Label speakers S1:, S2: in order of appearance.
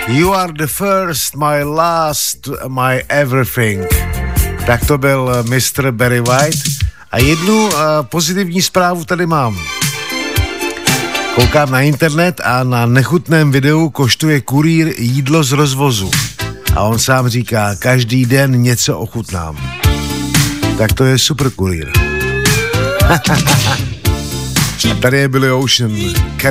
S1: You are the first, my last, my everything. Tak to byl Mr. Barry White. A jednu pozitivní zprávu tady mám. Koukám na internet a na nechutném videu koštuje kurýr jídlo z rozvozu. A on sám říká, každý den něco ochutnám. Tak to je super kurýr. A tady je Billy Ocean.